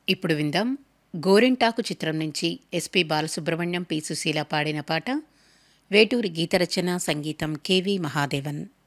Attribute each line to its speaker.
Speaker 1: ఇప్పుడు విందాం 'గోరింటాకు' చిత్రం నుంచి ఎస్పి బాలసుబ్రహ్మణ్యం, పి సుశీల పాడిన పాట. వేటూరి గీతరచన, సంగీతం కెవి మహాదేవన్.